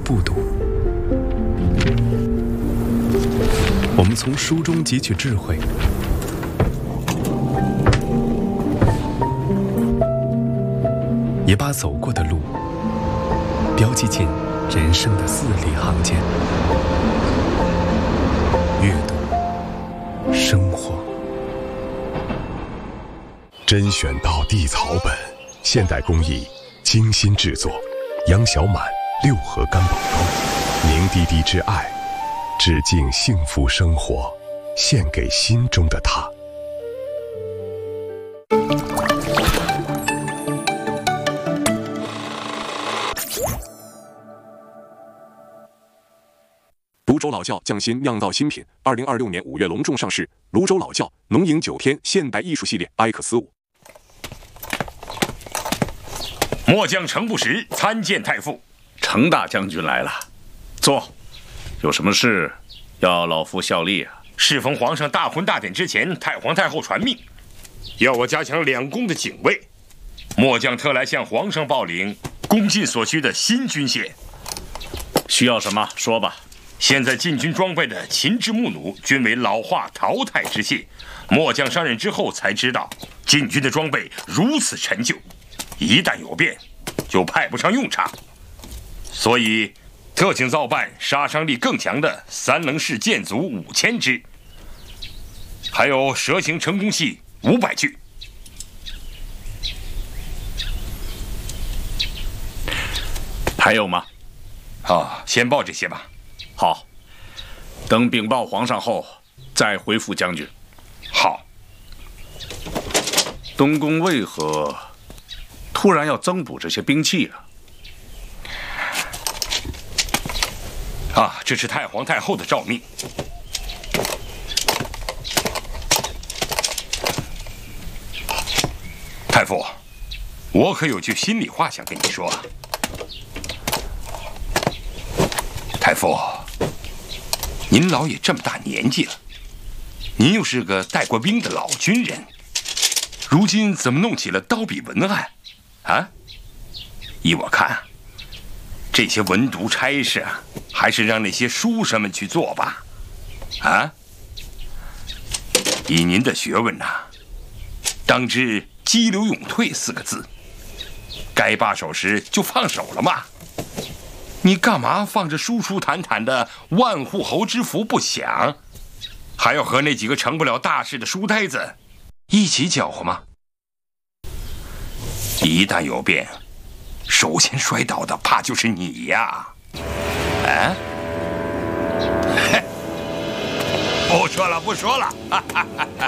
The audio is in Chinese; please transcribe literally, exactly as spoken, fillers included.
不读。我们从书中汲取智慧，也把走过的路标记进人生的字里行间。阅读，生活。 甄选道地草本，现代工艺精心制作，杨小满六合干宝膏，凝滴滴之爱，致敬幸福生活，献给心中的他。 泸州老窖匠心酿造新品，二零二六年五月隆重上市。泸州老窖浓饮九天现代艺术系列 I 克斯五。 末将程不识参见太傅。 程大将军来了，坐。有什么事要老夫效力啊？ 适逢皇上大婚大典之前，太皇太后传命，要我加强两宫的警卫。末将特来向皇上报领宫禁所需的新军械。 需要什么说吧。 现在禁军装备的秦制木弩均为老化淘汰之械，末将上任之后才知道，禁军的装备如此陈旧，一旦有变，就派不上用场。所以，特请造办杀伤力更强的三棱式箭组五千支，还有蛇形成功器五百具。 还有吗？ 啊，先报这些吧。 好，等禀报皇上后，再回复将军。 好。 东宫为何突然要增补这些兵器啊？ 啊，这是太皇太后的诏命。太傅，我可有句心里话想跟你说。太傅，您老也这么大年纪了，您又是个带过兵的老军人，如今怎么弄起了刀笔文案？啊？依我看，这些文牍差事还是让那些书生们去做吧。啊？以您的学问呐、啊，当知激流勇退四个字，该罢手时就放手了嘛。你干嘛放着舒舒坦坦的万户侯之福不享，还要和那几个成不了大事的书呆子一起搅和吗？一旦有变，首先摔倒的怕就是你呀！啊？不说了，不说了。